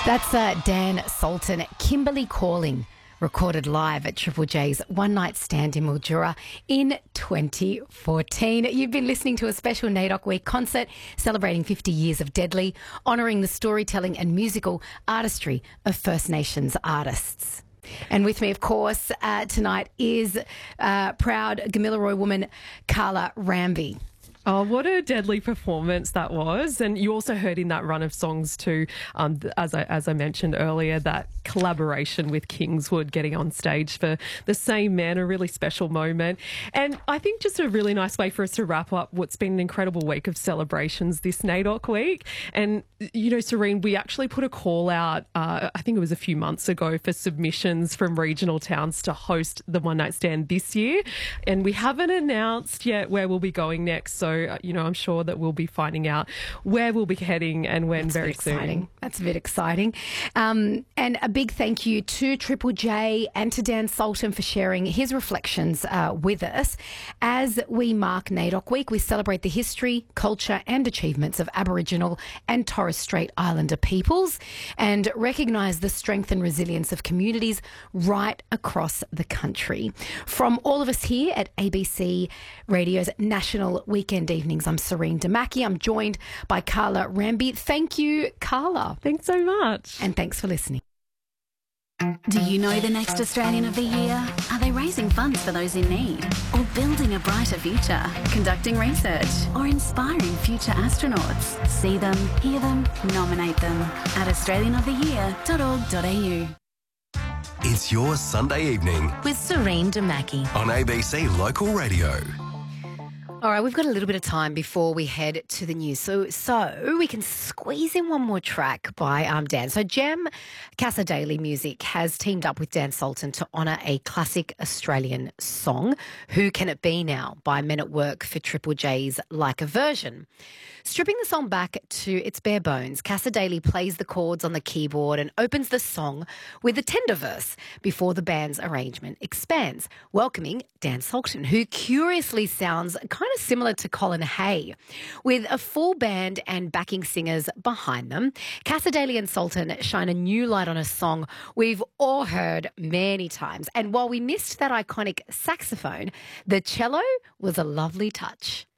That's Dan Sultan, Kimberly Calling, recorded live at Triple J's One Night Stand in Mildura in 2014. You've been listening to a special NAIDOC Week concert celebrating 50 years of Deadly, honouring the storytelling and musical artistry of First Nations artists. And with me, of course, tonight is proud Gamilaroi woman Carla Ramby. Oh, what a deadly performance that was. And you also heard in that run of songs too, as I mentioned earlier, that collaboration with Kingswood getting on stage for the same man, a really special moment. And I think just a really nice way for us to wrap up what's been an incredible week of celebrations this NAIDOC week. And, you know, Serene, we actually put a call out, I think it was a few months ago, for submissions from regional towns to host the One Night Stand this year. And we haven't announced yet where we'll be going next. So, you know, I'm sure that we'll be finding out where we'll be heading and when very soon. That's a bit exciting. And a big thank you to Triple J and to Dan Sultan for sharing his reflections with us. As we mark NAIDOC Week, we celebrate the history, culture and achievements of Aboriginal and Torres Strait Islander peoples and recognise the strength and resilience of communities right across the country. From all of us here at ABC Radio's National Weekend Evenings, I'm Serene Damaki. I'm joined by Carla Ramby. Thank you, Carla. Thanks so much. And thanks for listening. Do you know the next Australian of the Year? Are they raising funds for those in need? Or building a brighter future? Conducting research? Or inspiring future astronauts? See them, hear them, nominate them at australianoftheyear.org.au. It's your Sunday evening with Serene Damaki on ABC Local Radio. All right, we've got a little bit of time before we head to the news. So we can squeeze in one more track by Dan. So Gem Casa Daily Music has teamed up with Dan Sultan to honour a classic Australian song, Who Can It Be Now, by Men at Work for Triple J's Like a Version. Stripping the song back to its bare bones, Casa Daily plays the chords on the keyboard and opens the song with a tender verse before the band's arrangement expands, welcoming Dan Sultan, who curiously sounds kind of similar to Colin Hay. With a full band and backing singers behind them, Casa Daily and Sultan shine a new light on a song we've all heard many times. And while we missed that iconic saxophone, the cello was a lovely touch.